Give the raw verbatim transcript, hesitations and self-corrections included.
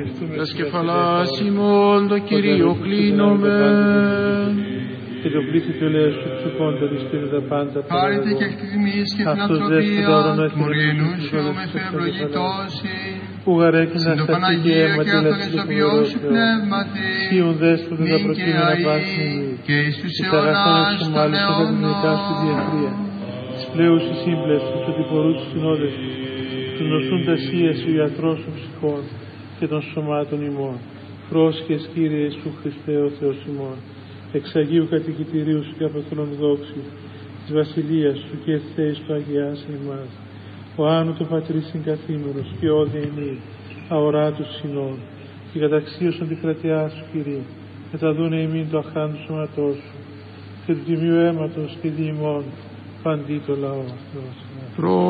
τας κεφαλάς ημών το Κυρίο κλείνομεν. Και το πλήθη του ελέους σου ψυχώντας και τα πάντα. Χάρητε και εκ τιμής και φιλανθρωπία, μοριενού σου με φευλογητώσει. Που γαρέκει να σταθεί και αίμα και λατρικοποιός σου πνεύματι, Σίουν δέσποτα τα προκείμενα πάση και εις τους αιώνας των αιώνων. Σου διεθρία, της πλέους η σύμπλευση, του τυπορούς της συνόδευσης, του νοσούν τα σίας ο ιατρός των ψυχών και των σωμάτων ημών. Πρόσχες Κύριε Ιησού Χριστέ ο Θεός ημών, εξ Αγίου κατοικητηρίου σου και αποστολών δόξης, της βασιλείας σου και ευθέης του αγιάσε ημάς. Ο άνω του Πατρίς συγκαθήμενος και όδια ημί, αοράτους συνών, και καταξίωσον τη κρατειά σου, Κύριε, μεταδούνε ημίν το αχάν του σώματός σου, και του τιμίου αίματος και διημών, παντί το λαό.